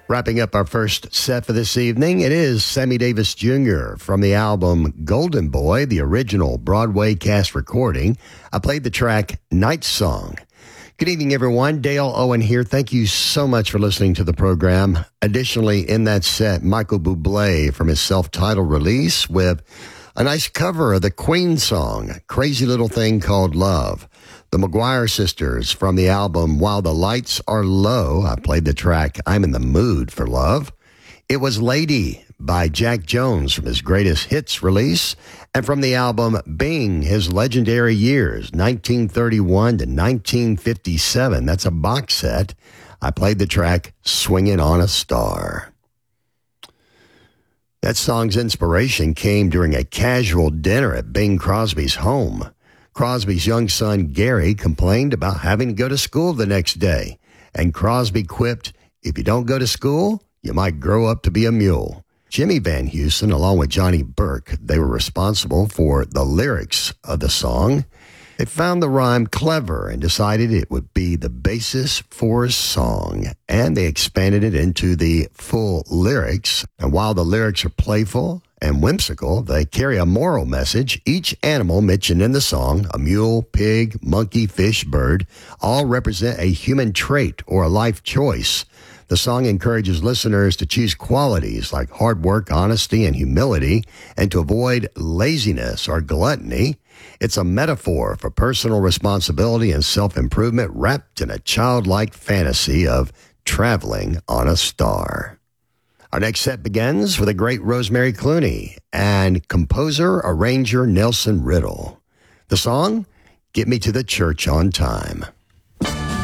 Wrapping up our first set for this evening, it is Sammy Davis Jr. from the album Golden Boy, the original Broadway cast recording. I played the track Night Song. Good evening, everyone. Dale Owen here. Thank you so much for listening to the program. Additionally, in that set, Michael Bublé from his self-titled release with a nice cover of the Queen song, Crazy Little Thing Called Love. The McGuire Sisters from the album While the Lights Are Low. I played the track I'm in the Mood for Love. It was Lady by Jack Jones from his greatest hits release. And from the album Bing, his legendary years, 1931 to 1957. That's a box set. I played the track Swingin' on a Star. That song's inspiration came during a casual dinner at Bing Crosby's home. Crosby's young son, Gary, complained about having to go to school the next day. And Crosby quipped, "If you don't go to school, you might grow up to be a mule." Jimmy Van Heusen, along with Johnny Burke, they were responsible for the lyrics of the song. They found the rhyme clever and decided it would be the basis for a song. And they expanded it into the full lyrics. And while the lyrics are playful and whimsical, they carry a moral message. Each animal mentioned in the song, a mule, pig, monkey, fish, bird, all represent a human trait or a life choice. The song encourages listeners to choose qualities like hard work, honesty, and humility, and to avoid laziness or gluttony. It's a metaphor for personal responsibility and self-improvement wrapped in a childlike fantasy of traveling on a star. Our next set begins with the great Rosemary Clooney and composer-arranger Nelson Riddle. The song, Get Me to the Church on Time.